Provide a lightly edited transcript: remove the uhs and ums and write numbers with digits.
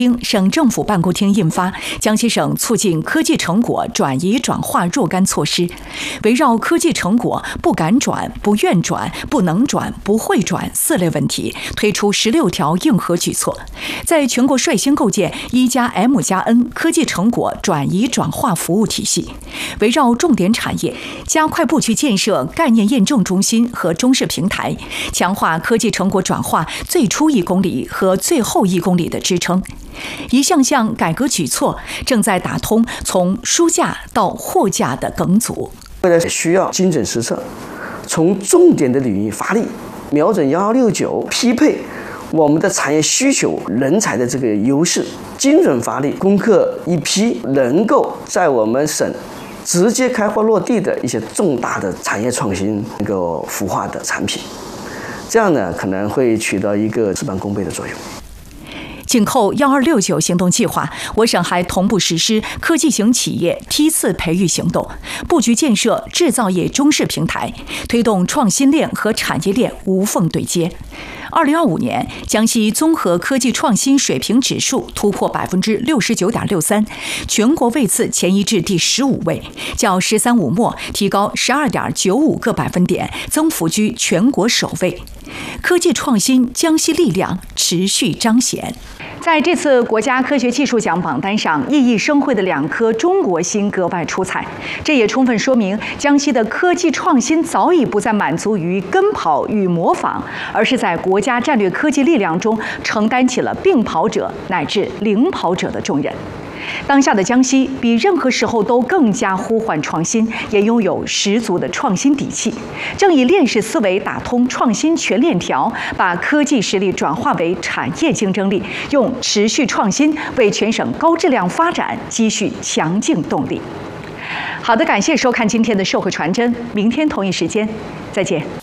省政府办公厅印发《江西省促进科技成果转移转化若干措施》，围绕科技成果不敢转、不愿转、不能转、不会转4类问题，推出16条硬核举措，在全国率先构建1+M+N 科技成果转移转化服务体系，围绕重点产业，加快布局建设概念验证中心和中试平台，强化科技成果转化最初1公里和最后1公里的支撑。一项项改革举措正在打通从书架到货架的梗阻。 未来需要精准施策，从重点的领域发力，瞄准1169，匹配我们的产业需求、人才的这个优势，精准发力，攻克一批能够在我们省直接开花落地的一些重大的产业创新孵化的产品，这样呢可能会起到一个事半功倍的作用。 紧扣1269行动计划，我省还同步实施科技型企业梯次培育行动，布局建设制造业中试平台，推动创新链和产业链无缝对接。2025年，江西综合科技创新水平指数突破69.63%，全国位次前移至第15位，较“十三五”末提高12.95个百分点，增幅居全国首位。科技创新江西力量持续彰显。在这次国家科学技术奖榜单上，熠熠生辉的2颗中国星格外出彩，这也充分说明江西的科技创新早已不再满足于跟跑与模仿，而是在国家战略科技力量中承担起了并跑者乃至领跑者的重任。当下的江西比任何时候都更加呼唤创新，也拥有十足的创新底气，正以链式思维打通创新全链条，把科技实力转化为产业竞争力，用持续创新为全省高质量发展积蓄强劲动力。好的，感谢收看今天的社会传真，明天同一时间再见。